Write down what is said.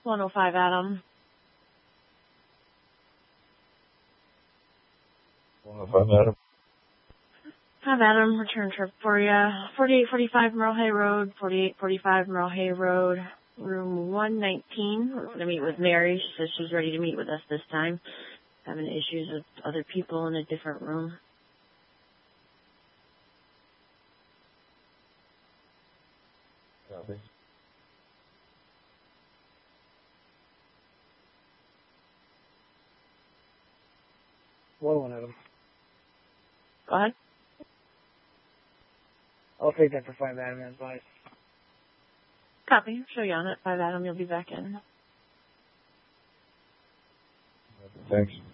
105 Adam. 105 Adam. 5 Adam, return trip for you. 4845 Merle Hay Road, 4845 Merle Hay Road, room 119. We're going to meet with Mary. She says she's ready to meet with us this time. Having issues with other people in a different room. Copy. One Adam. Go ahead. I'll take that for 5 Adam and advice. Copy. Show you on it. 5 Adam, you'll be back in. Thanks.